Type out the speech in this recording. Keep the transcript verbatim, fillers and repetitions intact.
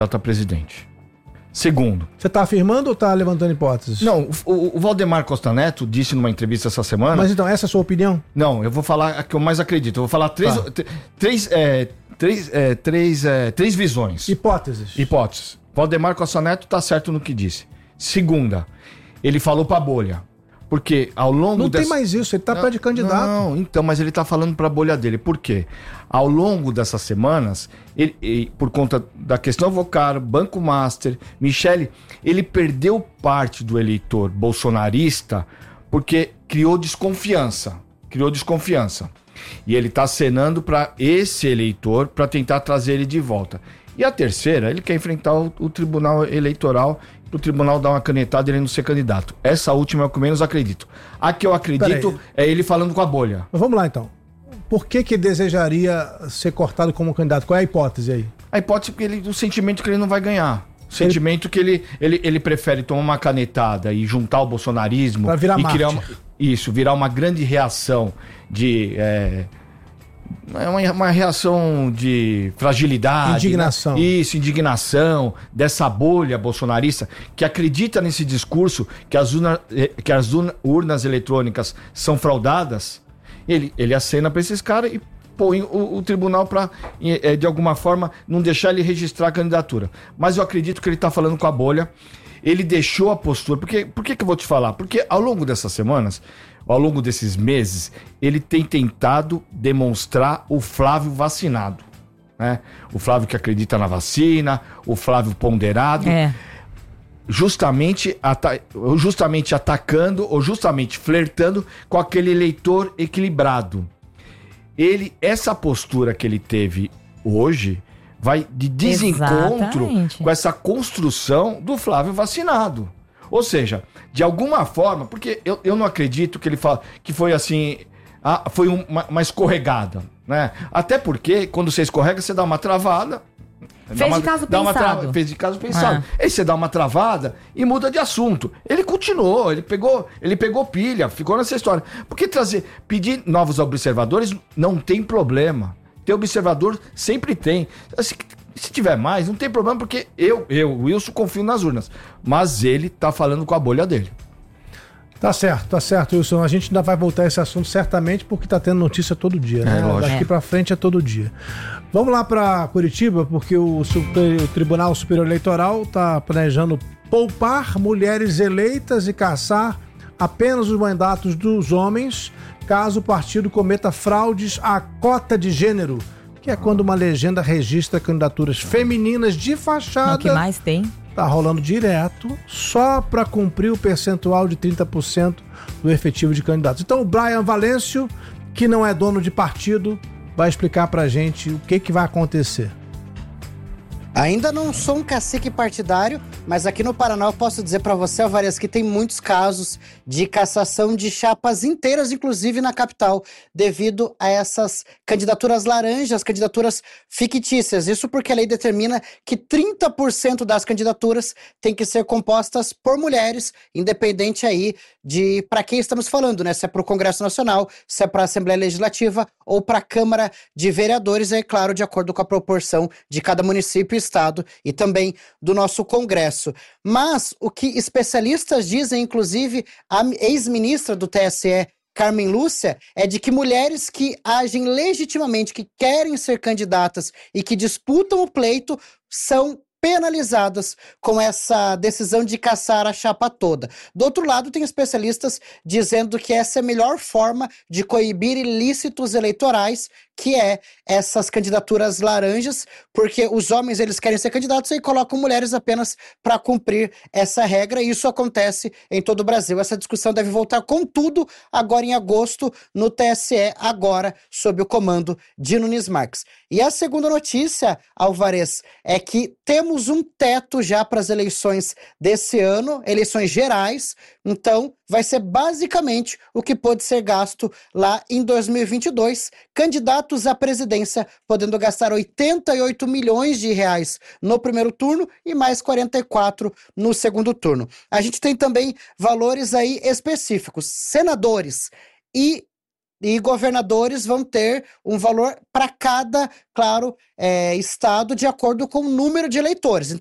candidato a presidente. Segundo. Você está afirmando ou está levantando hipóteses? Não, o, o Valdemar Costa Neto disse numa entrevista essa semana... Mas então, essa é a sua opinião? Não, eu vou falar a que eu mais acredito. Eu vou falar três, Tá. t- três, é, três, é, três, é, três visões. Hipóteses. Hipóteses. Valdemar Costa Neto tá certo no que disse. Segunda, ele falou pra bolha. Porque ao longo Não dessa... tem mais isso, ele está Não, perto de candidato. Não, então, mas ele tá falando pra bolha dele. Por quê? Ao longo dessas semanas, ele, ele, por conta da questão Vocar, Banco Master, Michele, ele perdeu parte do eleitor bolsonarista porque criou desconfiança. Criou desconfiança. E ele tá acenando para esse eleitor para tentar trazer ele de volta. E a terceira, ele quer enfrentar o, o Tribunal Eleitoral, o Tribunal dar uma canetada e ele não ser candidato. Essa última é o que eu menos acredito. A que eu acredito é ele falando com a bolha. Mas vamos lá então. Por que que desejaria ser cortado como candidato? Qual é a hipótese aí? A hipótese é que ele, o sentimento que ele não vai ganhar. O sentimento que ele, ele, ele prefere tomar uma canetada e juntar o bolsonarismo Pra virar e criar mártir. uma, isso, virar uma grande reação de... É, é uma, uma reação de fragilidade. Indignação. Né? Isso, indignação dessa bolha bolsonarista que acredita nesse discurso que as, urna, que as urna, urnas eletrônicas são fraudadas. Ele, ele acena para esses caras e põe o, o tribunal para, é, de alguma forma, não deixar ele registrar a candidatura. Mas eu acredito que ele está falando com a bolha. Ele deixou a postura. Porque, por que, que eu vou te falar? Porque ao longo dessas semanas, ao longo desses meses, ele tem tentado demonstrar o Flávio vacinado. Né? O Flávio que acredita na vacina, o Flávio ponderado. É. Justamente, ata- justamente atacando ou justamente flertando com aquele eleitor equilibrado. Ele, essa postura que ele teve hoje vai de desencontro Exatamente. com essa construção do Flávio vacinado. Ou seja, de alguma forma, porque eu, eu não acredito que ele fala que foi assim, ah, foi um- uma, uma escorregada, né? Até porque quando você escorrega, você dá uma travada. Fez dá uma- de caso dá uma pensado. trava- fez de caso pensado. Aí você dá uma travada e muda de assunto. Ele continuou, ele pegou, ele pegou pilha, ficou nessa história. Porque trazer, pedir novos observadores não tem problema. Ter observador sempre tem. Se, se tiver mais, não tem problema, porque eu, eu, Wilson, confio nas urnas. Mas ele tá falando com a bolha dele. Tá certo, tá certo, Wilson. A gente ainda vai voltar a esse assunto certamente porque tá tendo notícia todo dia, né? É, lógico. Daqui pra frente é todo dia. Vamos lá pra Curitiba, porque o, Super- o Tribunal Superior Eleitoral tá planejando poupar mulheres eleitas e caçar apenas os mandatos dos homens caso o partido cometa fraudes à cota de gênero, que é quando uma legenda registra candidaturas femininas de É o fachada. que mais tem. Tá rolando direto, só para cumprir o percentual de trinta por cento do efetivo de candidatos. Então o Brian Valêncio, que não é dono de partido, vai explicar pra gente o que que vai acontecer. Ainda não sou um cacique partidário, mas aqui no Paraná eu posso dizer pra você, Alvarez, que tem muitos casos de cassação de chapas inteiras, inclusive na capital, devido a essas candidaturas laranjas, candidaturas fictícias. Isso porque a lei determina que trinta por cento das candidaturas têm que ser compostas por mulheres, independente aí de para quem estamos falando, né? Se é para o Congresso Nacional, se é para a Assembleia Legislativa ou para a Câmara de Vereadores, é claro, de acordo com a proporção de cada município e estado e também do nosso Congresso. Mas o que especialistas dizem, inclusive a ex-ministra do T S E, Carmen Lúcia, é de que mulheres que agem legitimamente, que querem ser candidatas e que disputam o pleito, são penalizadas com essa decisão de caçar a chapa toda. Do outro lado, tem especialistas dizendo que essa é a melhor forma de coibir ilícitos eleitorais, que é essas candidaturas laranjas, porque os homens eles querem ser candidatos e colocam mulheres apenas para cumprir essa regra, e isso acontece em todo o Brasil. Essa discussão deve voltar com tudo agora em agosto no T S E, agora sob o comando de Nunes Marques. E a segunda notícia, Alvarez, é que temos um teto já para as eleições desse ano, eleições gerais, então vai ser basicamente o que pode ser gasto lá em dois mil e vinte e dois, candidatos à presidência podendo gastar oitenta e oito milhões de reais no primeiro turno e mais quarenta e quatro no segundo turno. A gente tem também valores aí específicos, senadores e e governadores vão ter um valor para cada, claro, é, estado de acordo com o número de eleitores.